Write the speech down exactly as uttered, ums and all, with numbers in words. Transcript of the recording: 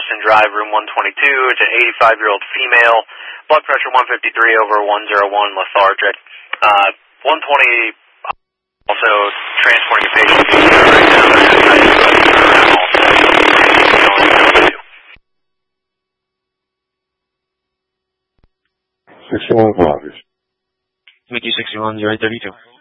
Austin Drive, room one twenty-two. It's an eighty-five-year-old female. Blood pressure one fifty-three over one oh one, lethargic. Uh, one twenty, also transporting a patient right now. sixty-one Clovis. Mickey sixty-one, zero eight thirty-two.